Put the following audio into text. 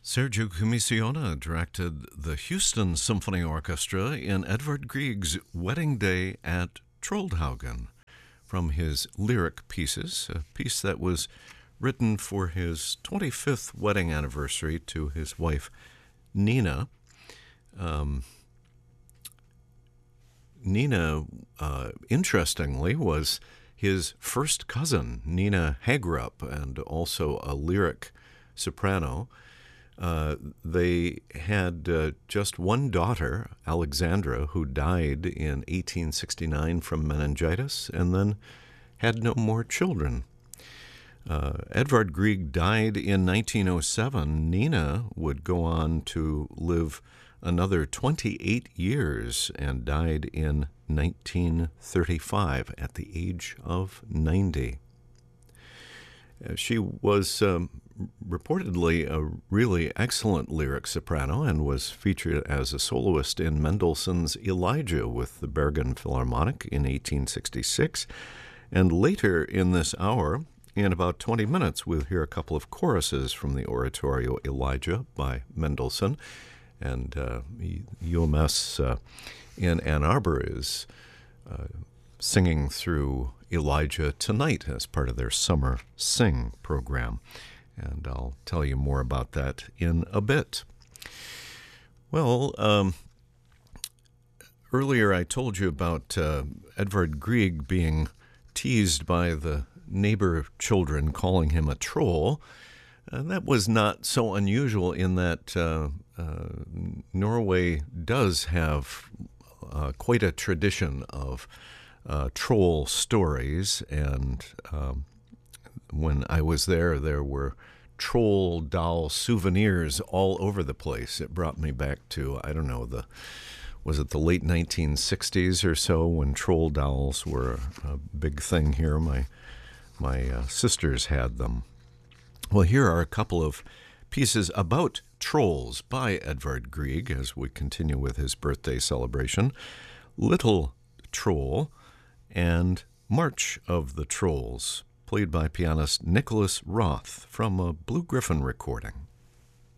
Sergio Commissiona directed the Houston Symphony Orchestra in Edvard Grieg's Wedding Day at Troldhaugen from his lyric pieces, a piece that was written for his 25th wedding anniversary to his wife, Nina. Nina, interestingly, was his first cousin, Nina Hagerup, and also a lyric soprano. They had just one daughter, Alexandra, who died in 1869 from meningitis and then had no more children. Edvard Grieg died in 1907. Nina would go on to live another 28 years and died in 1935 at the age of 90. She was reportedly a really excellent lyric soprano and was featured as a soloist in Mendelssohn's Elijah with the Bergen Philharmonic in 1866. And later in this hour, in about 20 minutes, we'll hear a couple of choruses from the oratorio Elijah by Mendelssohn. And UMS in Ann Arbor is singing through Elijah tonight as part of their Summer Sing program. And I'll tell you more about that in a bit. Well, earlier I told you about Edvard Grieg being teased by the neighbor children calling him a troll. That was not so unusual in that Norway does have quite a tradition of troll stories, and when I was there, there were troll doll souvenirs all over the place. It brought me back to, I don't know, was it the late 1960s or so when troll dolls were a big thing here? My sisters had them. Well, here are a couple of pieces about trolls by Edvard Grieg as we continue with his birthday celebration. Little Troll and March of the Trolls, played by pianist Nicholas Roth from a Blue Griffin recording.